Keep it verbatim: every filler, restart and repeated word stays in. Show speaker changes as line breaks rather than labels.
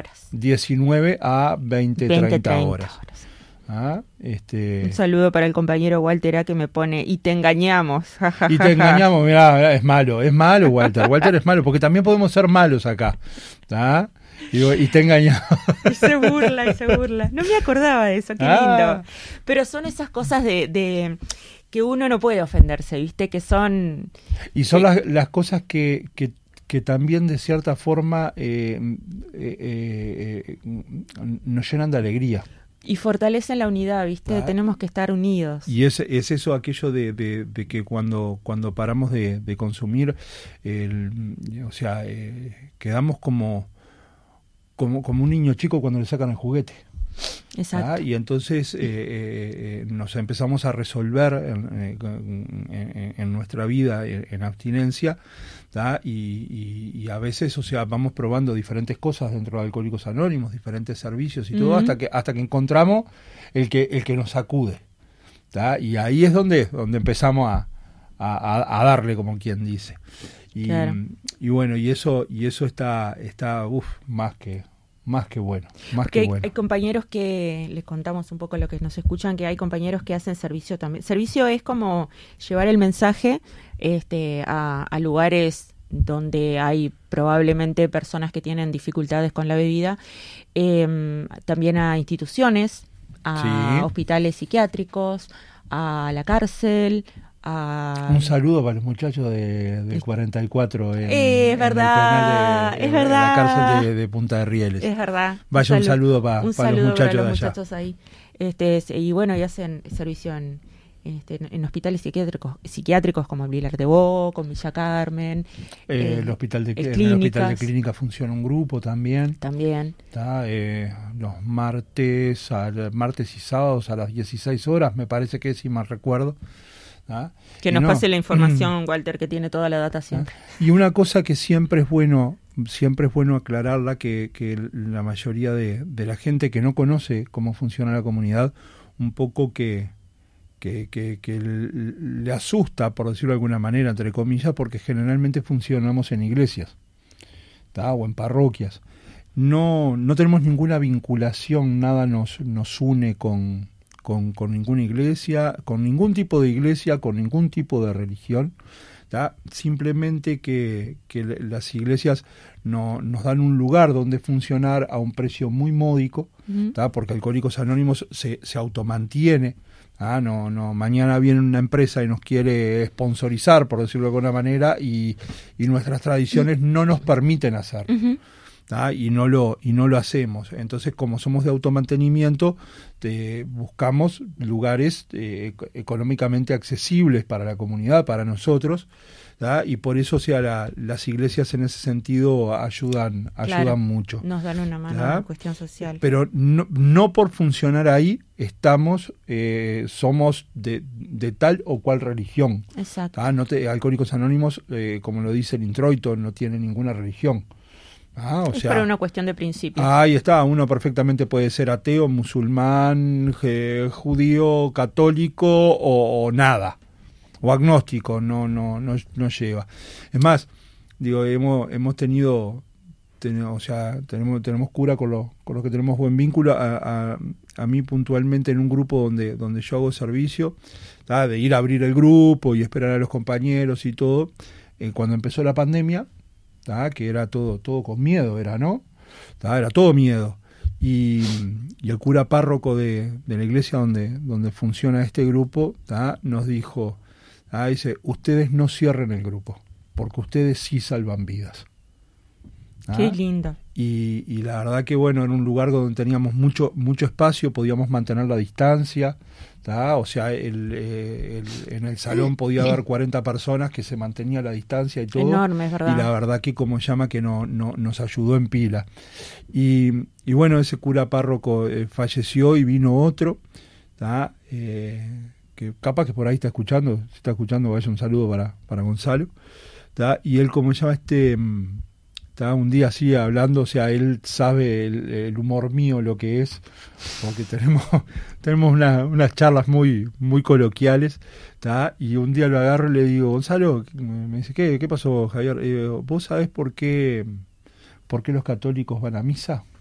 horas.
diecinueve a veinte,
veinte,
treinta,
treinta
horas.
horas.
¿Ah? Este...
Un saludo para el compañero Walter A que me pone, y te engañamos.
Y te engañamos, mirá, es malo, es malo Walter, Walter es malo, porque también podemos ser malos acá. ¿Ah? Y, y te engañamos.
Y se burla, y se burla. No me acordaba de eso, qué
Ah.
lindo. Pero son esas cosas de, de que uno no puede ofenderse, ¿viste? Que son...
Y son
eh,
las, las cosas que, que, que también de cierta forma eh, eh, eh, eh, nos llenan de alegría.
Y fortalecen la unidad, ¿viste?
Ah.
Tenemos que estar unidos.
Y es, es eso, aquello de, de, de que cuando, cuando paramos de, de consumir, el, o sea, eh, quedamos como, como, como un niño chico cuando le sacan el juguete.
Exacto.
¿Ah? Y entonces eh, eh, nos empezamos a resolver en, en, en nuestra vida en, en abstinencia, ¿tá? Y, y, y a veces, o sea, vamos probando diferentes cosas dentro de Alcohólicos Anónimos, diferentes servicios y todo,
Uh-huh.
hasta que hasta que encontramos el que el que nos sacude, ¿tá? Y ahí es donde donde empezamos a, a, a darle, como quien dice. Y,
claro.
y bueno, y eso y eso está está uf, más que Más que bueno, más
Porque
que
hay,
bueno.
hay compañeros que, les contamos un poco a los que nos escuchan, que hay compañeros que hacen servicio también. Servicio es como llevar el mensaje este, a, a lugares donde hay probablemente personas que tienen dificultades con la bebida, eh, también a instituciones, a
Sí.
hospitales psiquiátricos, a la cárcel. A...
Un saludo para los muchachos de, del cuarenta y cuatro en,
Eh, es
en
verdad,
el penal de,
es
en
verdad.
la cárcel de, de Punta de Rieles.
Es verdad.
Vaya un
salu-
saludo pa-
un
para los
saludo
muchachos
para los
de allá.
muchachos ahí. Este, es- y bueno, y hacen servicio en, este, en, en hospitales psiquiátricos, psiquiátricos como el Vilar de Bo, con Villa Carmen.
Eh,
eh,
el hospital de,
en
en el hospital de
clínicas.
clínica funciona un grupo también.
También.
Está, eh, los martes, al, martes y sábados a las dieciséis horas, me parece que es, si mal recuerdo. ¿Ah?
Que
Y
nos
no,
pase la información, Walter, que tiene toda la data siempre.
Y una cosa que siempre es bueno, siempre es bueno aclararla, que, que la mayoría de, de la gente que no conoce cómo funciona la comunidad, un poco que, que, que, que le asusta, por decirlo de alguna manera, entre comillas, porque generalmente funcionamos en iglesias, ¿tá? O en parroquias. No, no tenemos ninguna vinculación, nada nos, nos une con... Con, con ninguna iglesia, con ningún tipo de iglesia, con ningún tipo de religión, ¿tá? Simplemente que, que las iglesias no, nos dan un lugar donde funcionar a un precio muy módico,
Uh-huh.
¿tá? Porque Alcohólicos Anónimos se, se automantiene, ¿tá? no, no, mañana viene una empresa y nos quiere sponsorizar, por decirlo de alguna manera, y, y nuestras tradiciones no nos permiten hacer.
Uh-huh.
¿tá? y no lo y no lo hacemos. Entonces, como somos de automantenimiento, te, buscamos lugares eh, económicamente accesibles para la comunidad, para nosotros, ¿tá? Y por eso, o sea, la, las iglesias en ese sentido ayudan ayudan
Claro,
mucho.
nos dan una mano
¿tá?
en cuestión social.
Pero no, no por funcionar ahí estamos eh, somos de, de tal o cual religión.
Exacto.
¿tá? No te, Alcohólicos Anónimos, eh, como lo dice el introito, no tiene ninguna religión. Ah, o
es
sea,
para una cuestión de principios.
ahí está, uno perfectamente puede ser ateo, musulmán, je, judío, católico o, o nada, o agnóstico, no, no, no, no lleva. Es más, digo, hemos, hemos tenido, ten, o sea, tenemos, tenemos cura con los, con los que tenemos buen vínculo. A, a, a mí puntualmente en un grupo donde, donde yo hago servicio, ¿tá? De ir a abrir el grupo y esperar a los compañeros y todo, eh, cuando empezó la pandemia, ¿tá? Que era todo todo con miedo, era, ¿no? ¿tá? Era todo miedo. Y, y el cura párroco de, de la iglesia donde, donde funciona este grupo, ¿tá? Nos dijo, ¿tá? Dice, ustedes no cierren el grupo, porque ustedes sí salvan vidas. ¿tá?
Qué lindo.
Y, y la verdad que, bueno, en un lugar donde teníamos mucho mucho espacio, podíamos mantener la distancia, ¿tá? O sea, el, eh, el, en el salón podía haber cuarenta personas, que se mantenía la distancia y todo.
Enorme, es verdad.
Y la verdad que, como llama, que no, no nos ayudó en pila. Y, y bueno, ese cura párroco eh, falleció y vino otro, ¿tá? Eh, que capaz que por ahí está escuchando, si está escuchando, vaya un saludo para, para Gonzalo, ¿tá? Y él, como llama, este... Está un día así hablando, o sea, él sabe el, el humor mío, lo que es, porque tenemos tenemos una, unas charlas muy muy coloquiales, ¿tá? Y un día lo agarro y le digo, Gonzalo, me dice, ¿qué, qué pasó, Javier? Eh, ¿Vos sabés por qué, por qué los católicos van a misa?